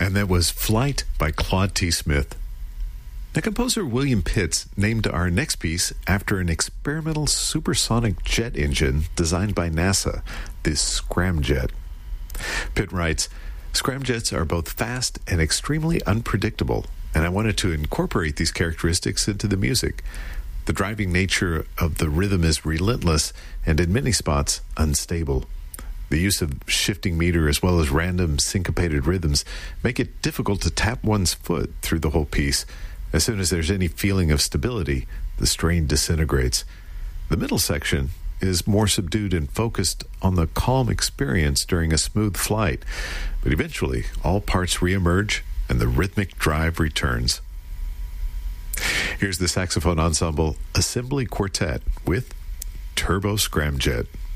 And that was Flight by Claude T. Smith. The composer William Pitts named our next piece after an experimental supersonic jet engine designed by NASA, the Scramjet. Pitt writes, "Scramjets are both fast and extremely unpredictable, and I wanted to incorporate these characteristics into the music. The driving nature of the rhythm is relentless and in many spots unstable. The use of shifting meter as well as random syncopated rhythms make it difficult to tap one's foot through the whole piece. As soon as there's any feeling of stability, the strain disintegrates. The middle section is more subdued and focused on the calm experience during a smooth flight, but eventually all parts reemerge and the rhythmic drive returns." Here's the saxophone ensemble Assembly Quartet with Turbo Scramjet.